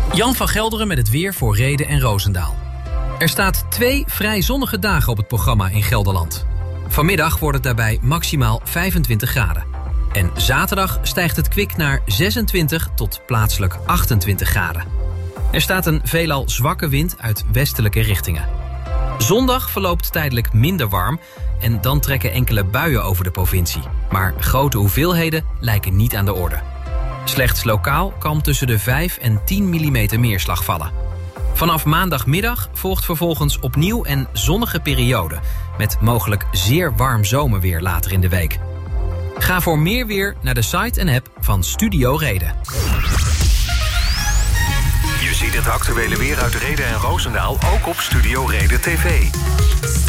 Jan van Gelderen met het weer voor Rheden en Roosendaal. Er staat 2 vrij zonnige dagen op het programma in Gelderland. Vanmiddag wordt het daarbij maximaal 25 graden. En zaterdag stijgt het kwik naar 26 tot plaatselijk 28 graden. Er staat een veelal zwakke wind uit westelijke richtingen. Zondag verloopt tijdelijk minder warm en dan trekken enkele buien over de provincie. Maar grote hoeveelheden lijken niet aan de orde. Slechts lokaal kan tussen de 5 en 10 mm neerslag vallen. Vanaf maandagmiddag volgt vervolgens opnieuw een zonnige periode, met mogelijk zeer warm zomerweer later in de week. Ga voor meer weer naar de site en app van Studio Reden. Je ziet het actuele weer uit Rheden en Roosendaal ook op Studio Reden TV.